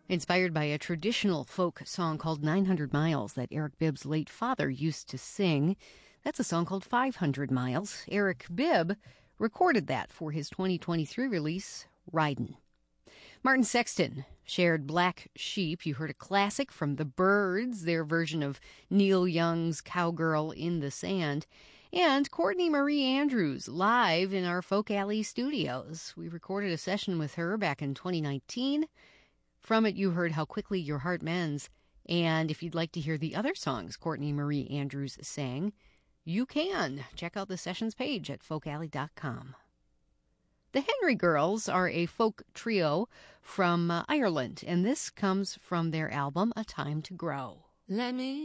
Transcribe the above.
Inspired by a traditional folk song called 900 Miles that Eric Bibb's late father used to sing. That's a song called 500 Miles. Eric Bibb recorded that for his 2023 release, Ridin'. Martin Sexton shared Black Sheep. You heard a classic from the Byrds, their version of Neil Young's Cowgirl in the Sand. And Courtney Marie Andrews live in our Folk Alley studios. We recorded a session with her back in 2019. From it, you heard How Quickly Your Heart Mends. And if you'd like to hear the other songs Courtney Marie Andrews sang, you can. Check out the sessions page at folkalley.com. The Henry Girls are a folk trio from Ireland, and this comes from their album, A Time to Grow. Let me